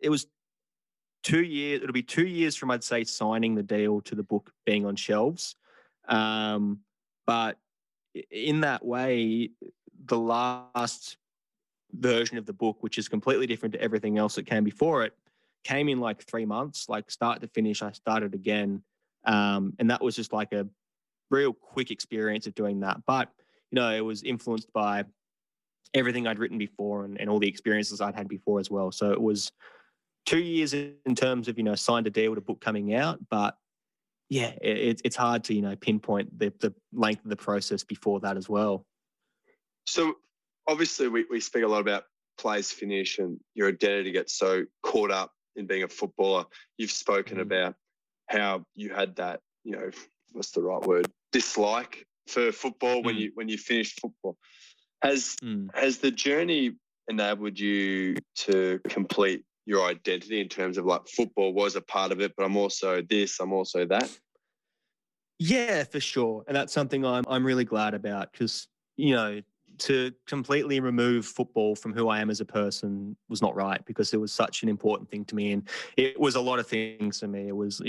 it was 2 years. It'll be 2 years from, I'd say, signing the deal to the book being on shelves. But in that way, the last version of the book, which is completely different to everything else that came before it, came in like 3 months, like start to finish. I started again. And that was just like a real quick experience of doing that. But, it was influenced by everything I'd written before and all the experiences I'd had before as well. So it was 2 years in terms of, signed a deal to book coming out. But yeah, it's hard to, pinpoint the length of the process before that as well. So obviously we speak a lot about players finish and your identity gets so caught up in being a footballer. You've spoken about how you had that, what's the right word? Dislike for football when you finished football. Has the journey enabled you to complete your identity in terms of like football was a part of it, but I'm also this, I'm also that? Yeah, for sure. And that's something I'm really glad about because, to completely remove football from who I am as a person was not right because it was such an important thing to me. And it was a lot of things for me. It was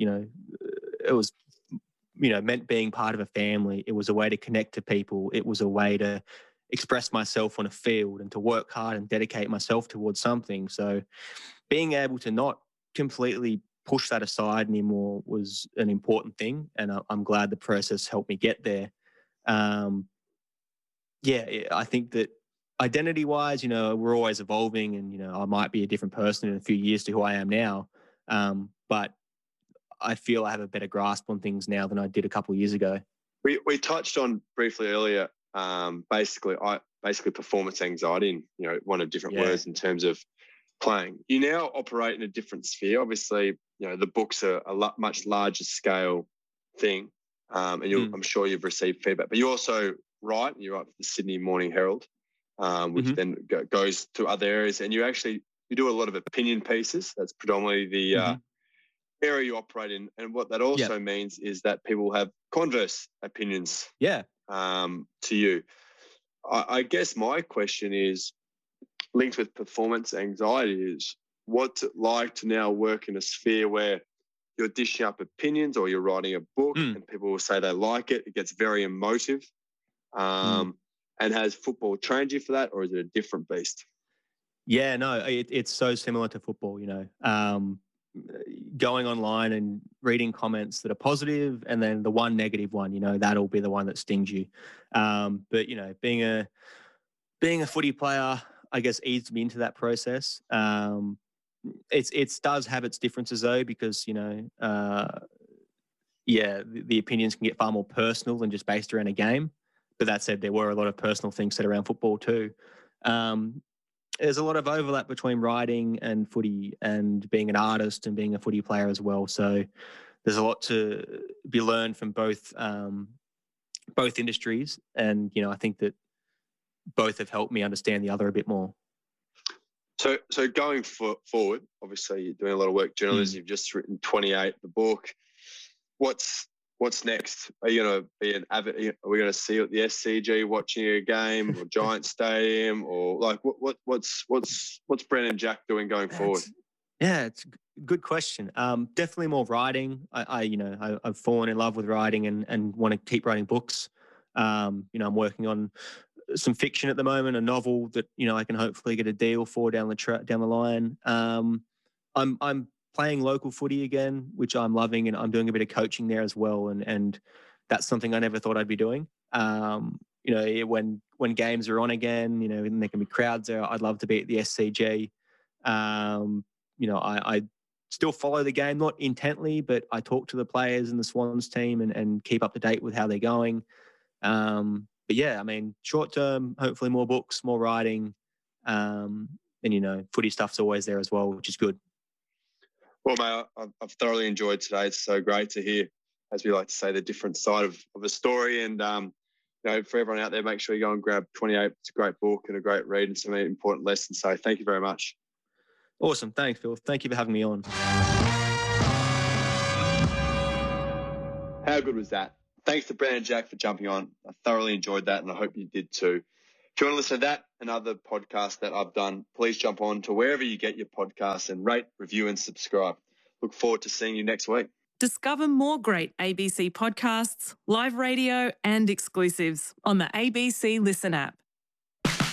meant being part of a family. It was a way to connect to people. It was a way to express myself on a field and to work hard and dedicate myself towards something. So being able to not completely push that aside anymore was an important thing. And I'm glad the process helped me get there. I think that identity-wise, we're always evolving and, I might be a different person in a few years to who I am now. But I feel I have a better grasp on things now than I did a couple of years ago. We touched on briefly earlier, basically performance anxiety, and one of different words in terms of playing. You now operate in a different sphere. Obviously, the books are a much larger scale thing, and I'm sure you've received feedback. But you also write. You write for the Sydney Morning Herald, which then goes to other areas, and you do a lot of opinion pieces. That's predominantly the area you operate in, and what that also means is that people have converse opinions to you. I guess my question is linked with performance anxiety is what's it like to now work in a sphere where you're dishing up opinions or you're writing a book and people will say they like it. It gets very emotive. And has football trained you for that, or is it a different beast? Yeah, no, it's so similar to football, going online and reading comments that are positive and then the one negative one, that'll be the one that stings you. But, being a footy player, I guess, eased me into that process. It does have its differences though, because, the opinions can get far more personal than just based around a game. But that said, there were a lot of personal things said around football too. There's a lot of overlap between writing and footy and being an artist and being a footy player as well. So there's a lot to be learned from both industries. And, I think that both have helped me understand the other a bit more. So going forward, obviously you're doing a lot of work, journalism. You've just written 28, the book. What's next? Are you going to be an avid? Are we going to see you at the SCG watching a game or Giant Stadium, or like what's Brendan Jack doing going forward? It's a good question. Definitely more writing. I've fallen in love with writing and want to keep writing books. I'm working on some fiction at the moment, a novel that I can hopefully get a deal for down the line. I'm playing local footy again, which I'm loving, and I'm doing a bit of coaching there as well. And that's something I never thought I'd be doing. When games are on again, and there can be crowds there, I'd love to be at the SCG. I still follow the game, not intently, but I talk to the players and the Swans team and keep up to date with how they're going. But yeah, I mean, short term, hopefully more books, more writing, and footy stuff's always there as well, which is good. Well, mate, I've thoroughly enjoyed today. It's so great to hear, as we like to say, the different side of the story. And, for everyone out there, make sure you go and grab 28. It's a great book and a great read and some important lessons. So thank you very much. Awesome. Thanks, Phil. Thank you for having me on. How good was that? Thanks to Brendan Jack for jumping on. I thoroughly enjoyed that, and I hope you did too. If you want to listen to that and other podcasts that I've done, please jump on to wherever you get your podcasts and rate, review, and subscribe. Look forward to seeing you next week. Discover more great ABC podcasts, live radio, and exclusives on the ABC Listen app.